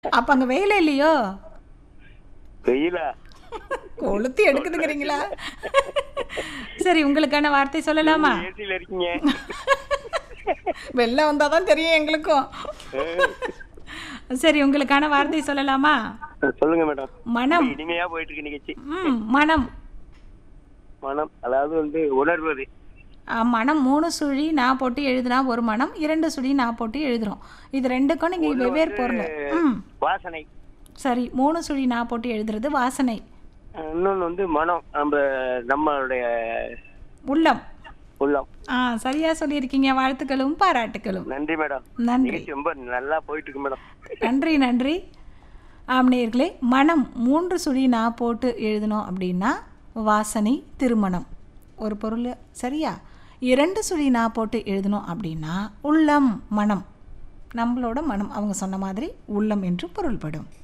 அப்ப அங்க வெயிலே இல்லையோ? வெயிலா? கொளுத்தி எடுக்குதுங்கிறீங்களா? சரி, உங்களுக்கான வார்த்தை சொல்லலாமா? ஏசில இருக்கீங்க. வெள்ளம் வந்தா தான் தெரியும் எங்களுக்கும். சரி, உங்களுக்கான வார்த்தை சொல்லலாமா? சொல்லுங்க மேடம். மனம். இனிமையா போயிட்டு இருக்கு நிகழ்ச்சி. மனம். மனம் அதாவது உணர்வது. மனம் 3 சுழி நான் போட்டு எழுதுனா ஒரு மனம், 2 சுழி நான் போட்டு எழுதுறோம். இது 2க்கும் நீங்க ஒண்ணு வெவ்வேறு பொருள். வாசனை. சரி, 3 சுழி நான் போட்டு எழுதுறது வாசனை. இன்னொன்னு மனம், நம்மளுடைய உள்ளம். உள்ளம். சரியா சொல்லியிருக்கீங்க. வாழ்த்துக்களும் பாராட்டுக்களும். நன்றி மேடம். நன்றி. நிகழ்ச்சி ரொம்ப நல்லா போயிட்டு இருக்கு மேடம். நன்றி நன்றி. நேயர்களே, மனம் 3 சுழி நான் போட்டு எழுதணும் அப்படின்னா வாசனை, திருமணம் ஒரு பொருள். சரியா? 2 சுழி நான் போட்டு எழுதணும் அப்படின்னா உள்ளம், மனம். நம்மளோட மனம் அவங்க சொன்ன மாதிரி உள்ளம் என்று பொருள்படும்.